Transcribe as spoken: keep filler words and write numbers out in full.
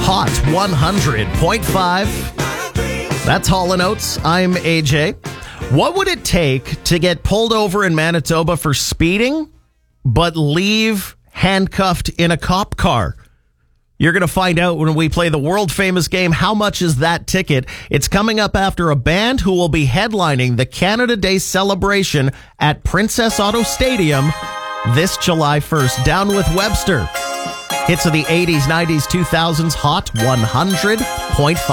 Hot one hundred point five. That's Hall and Oates. I'm A J. What would it take to get pulled over in Manitoba for speeding, but leave handcuffed in a cop car? You're going to find out when we play the world-famous game, How Much Is That Ticket? It's coming up after a band who will be headlining the Canada Day celebration at Princess Auto Stadium this July first. Down with Webster. Hits of the eighties, nineties, two thousands, Hot one hundred point five.